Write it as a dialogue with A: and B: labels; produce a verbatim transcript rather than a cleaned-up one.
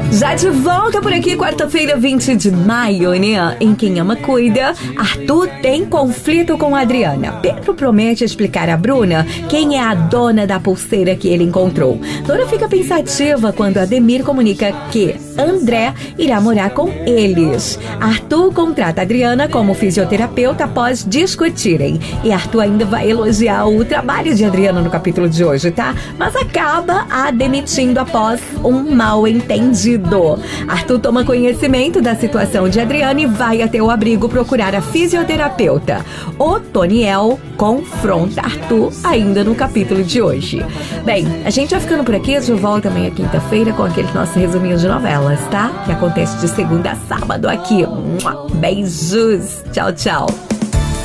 A: Já de volta por aqui, quarta-feira, vinte de maio, né? Em Quem Ama Cuida, Arthur tem conflito com a Adriana. Pedro promete explicar a Bruna quem é a dona da pulseira que ele encontrou. Dora fica pensativa quando Ademir comunica que André irá morar com eles. Arthur contrata a Adriana como fisioterapeuta após discutirem. E Arthur ainda vai elogiar o trabalho de Adriana no capítulo de hoje, tá? Mas acaba a demitindo após um mal entendido. Arthur toma conhecimento da situação de Adriana e vai até o abrigo procurar a fisioterapeuta. O Toniel confronta Arthur ainda no capítulo de hoje. Bem, a gente vai ficando por aqui. Eu volto amanhã quinta-feira com aqueles nossos resuminhos de novelas, tá? Que acontece de segunda a sábado aqui. Beijos. Tchau, tchau.